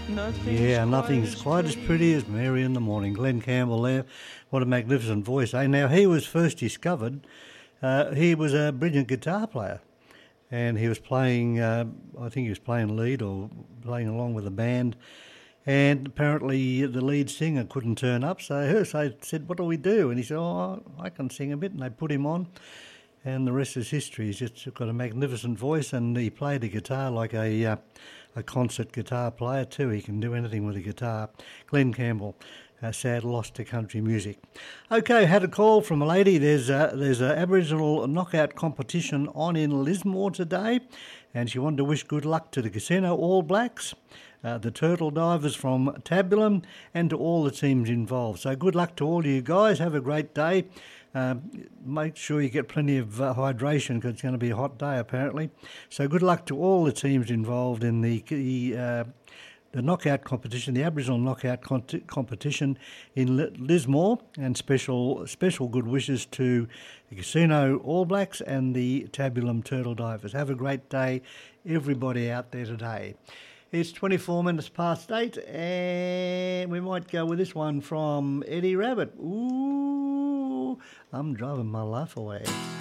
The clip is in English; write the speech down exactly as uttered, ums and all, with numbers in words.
Nothing's Yeah, quite nothing's as quite as pretty as Mary in the Morning. Glenn Campbell there. What a magnificent voice, eh? Now, he was first discovered, uh, he was a brilliant guitar player. And he was playing, uh, I think he was playing lead or playing along with a band. And apparently the lead singer couldn't turn up, so, so I said, what do we do? And he said, oh, I can sing a bit. And they put him on. And the rest is history. He's just got a magnificent voice, and he played the guitar like a uh, a concert guitar player too. He can do anything with a guitar. Glenn Campbell, a sad loss to country music. Okay, had a call from a lady. There's a, there's an Aboriginal knockout competition on in Lismore today, and she wanted to wish good luck to the Casino All Blacks, uh, the Turtle Divers from Tabulum, and to all the teams involved. So good luck to all you guys. Have a great day. Um, make sure you get plenty of uh, hydration because it's going to be a hot day apparently. So good luck to all the teams involved in the the, uh, the knockout competition, the Aboriginal knockout con- competition in L- Lismore, and special special good wishes to the Casino All Blacks and the Tabulum Turtle Divers. Have a great day, everybody out there today. It's twenty-four minutes past eight, and we might go with this one from Eddie Rabbit. Ooh, I'm driving my life away.